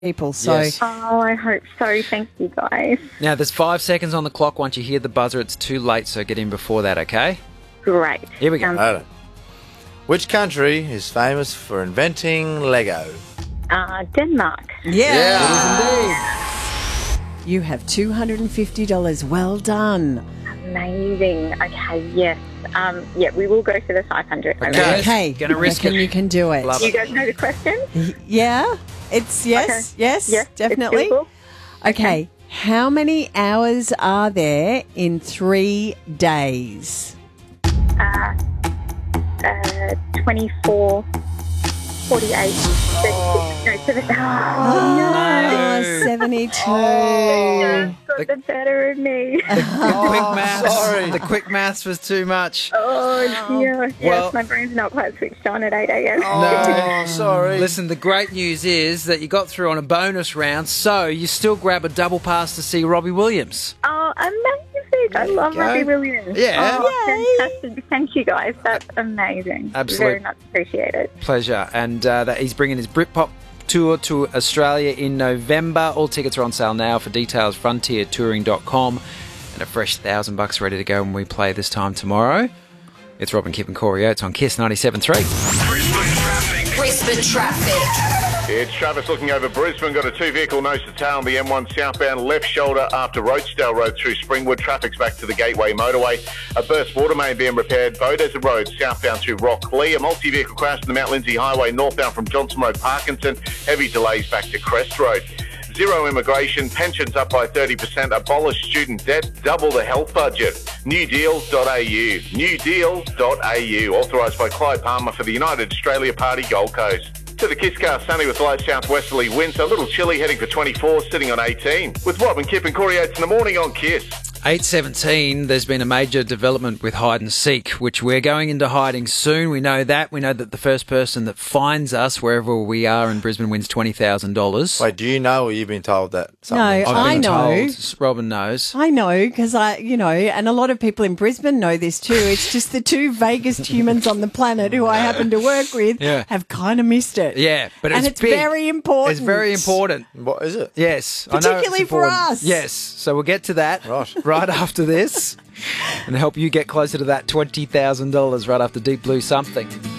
people. So Yes. Oh, I hope so. Thank you, guys. Now, there's 5 seconds on the clock. Once you hear the buzzer, it's too late, so get in before that, okay? Great. Here we go. Right. Which country is famous for inventing Lego? Denmark. you have $250. Well done. Amazing. Okay, yes. We will go for the 500. Okay. Gonna risk reckon it. you can do it. Love You guys know the question? Yeah. It's yes. Okay. Yes. Yes, Definitely. it's doable. Okay. How many hours are there in 3 days? 24, 48, 36, 7. Oh, 72. Got the better of me. Sorry. The quick maths was too much. Oh, dear. Yes, Well- my brain's not quite switched on at 8 a.m. No, sorry. Listen, the great news is that you got through on a bonus round, so you still grab a double pass to see Robbie Williams. Oh, amazing. I love go. Robbie Williams. Yeah. Oh, fantastic. Thank you, guys. That's amazing. Absolute Very much appreciated. pleasure. And that he's bringing his Britpop tour to Australia in November. All tickets are on sale now. For details, frontiertouring.com. And a fresh $1,000 ready to go when we play this time tomorrow. It's Robin, Kip and Corey Oates on KISS 97.3. Brisbane traffic. It's Travis looking over Brisbane. Got a 2-vehicle nose to tail on the M1 southbound left shoulder after Rochedale Road through Springwood. Traffic's back to the Gateway motorway. A burst water main being repaired. Beaudesert Road southbound through Rocklea. A multi-vehicle crash on the Mount Lindsay Highway northbound from Johnson Road, Parkinson. Heavy delays back to Crest Road. Zero immigration, pensions up by 30%, abolish student debt, double the health budget. Newdeals.au. Newdeals.au. Authorised by Clyde Palmer for the United Australia Party Gold Coast. To the Kiss Car, sunny with light southwesterly winds, a little chilly, heading for 24, sitting on 18. With Robin, Kip and Corey Oates in the morning on KISS. 8:17, there's been a major development with hide and seek, which we're going into hiding soon. We know that. We know that the first person that finds us wherever we are in Brisbane wins $20,000. Wait, do you know or you've been told that? No, I've I been know. told. Robin knows. I know because and a lot of people in Brisbane know this too. It's just the two vaguest humans on the planet who I happen to work with have kind of missed it. Yeah, but and it's it's big. very important. It's very important. What is it? Yes, I know it's Particularly for important. us. Yes, so we'll get to that Right. after this and help you get closer to that $20,000 right after Deep Blue Something.